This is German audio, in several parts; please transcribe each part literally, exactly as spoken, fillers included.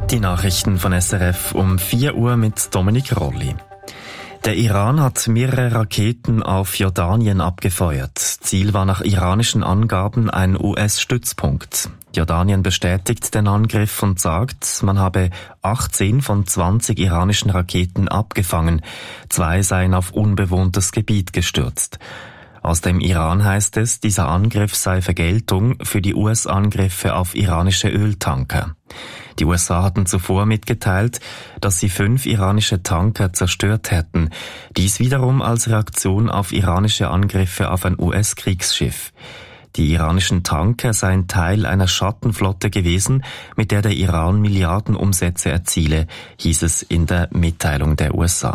Die Nachrichten von S R F um vier Uhr mit Dominik Rolli. Der Iran hat mehrere Raketen auf Jordanien abgefeuert. Ziel war nach iranischen Angaben ein U S-Stützpunkt. Jordanien bestätigt den Angriff und sagt, man habe achtzehn von zwanzig iranischen Raketen abgefangen. Zwei seien auf unbewohntes Gebiet gestürzt. Aus dem Iran heißt es, dieser Angriff sei Vergeltung für die U S-Angriffe auf iranische Öltanker. Die U S A hatten zuvor mitgeteilt, dass sie fünf iranische Tanker zerstört hätten. Dies wiederum als Reaktion auf iranische Angriffe auf ein U S-Kriegsschiff. Die iranischen Tanker seien Teil einer Schattenflotte gewesen, mit der der Iran Milliardenumsätze erziele, hieß es in der Mitteilung der U S A.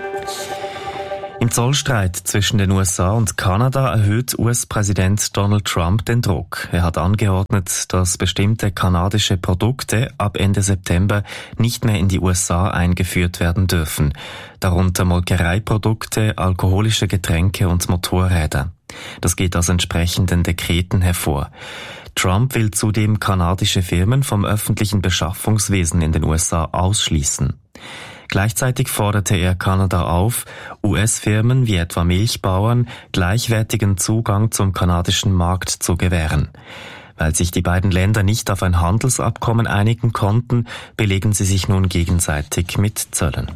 Im Zollstreit zwischen den U S A und Kanada erhöht U S-Präsident Donald Trump den Druck. Er hat angeordnet, dass bestimmte kanadische Produkte ab Ende September nicht mehr in die U S A eingeführt werden dürfen, darunter Molkereiprodukte, alkoholische Getränke und Motorräder. Das geht aus entsprechenden Dekreten hervor. Trump will zudem kanadische Firmen vom öffentlichen Beschaffungswesen in den U S A ausschließen. Gleichzeitig forderte er Kanada auf, U S-Firmen wie etwa Milchbauern gleichwertigen Zugang zum kanadischen Markt zu gewähren. Weil sich die beiden Länder nicht auf ein Handelsabkommen einigen konnten, belegen sie sich nun gegenseitig mit Zöllen.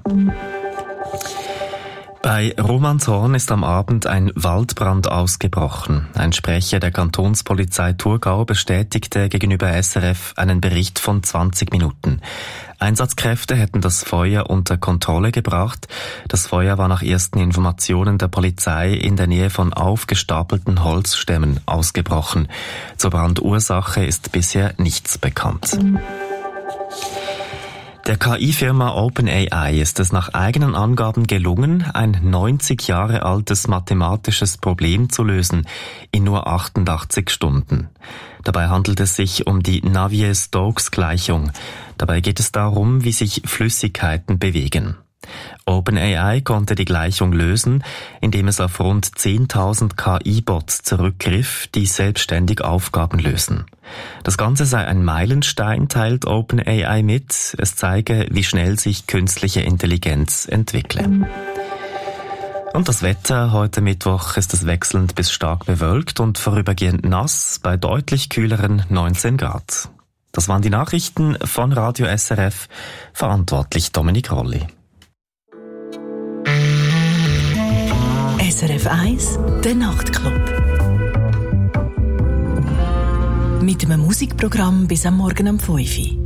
Bei Romanshorn ist am Abend ein Waldbrand ausgebrochen. Ein Sprecher der Kantonspolizei Thurgau bestätigte gegenüber S R F einen Bericht von zwanzig Minuten. Einsatzkräfte hätten das Feuer unter Kontrolle gebracht. Das Feuer war nach ersten Informationen der Polizei in der Nähe von aufgestapelten Holzstämmen ausgebrochen. Zur Brandursache ist bisher nichts bekannt. Der K I-Firma OpenAI ist es nach eigenen Angaben gelungen, ein neunzig Jahre altes mathematisches Problem zu lösen in nur achtundachtzig Stunden. Dabei handelt es sich um die Navier-Stokes-Gleichung. Dabei geht es darum, wie sich Flüssigkeiten bewegen. OpenAI konnte die Gleichung lösen, indem es auf rund zehntausend K I-Bots zurückgriff, die selbstständig Aufgaben lösen. Das Ganze sei ein Meilenstein, teilt OpenAI mit. Es zeige, wie schnell sich künstliche Intelligenz entwickle. Und das Wetter: Heute Mittwoch ist es wechselnd bis stark bewölkt und vorübergehend nass bei deutlich kühleren neunzehn Grad. Das waren die Nachrichten von Radio S R F, verantwortlich Dominik Rolli. S R F eins, der Nachtclub. Mit einem Musikprogramm bis am Morgen um fünf Uhr.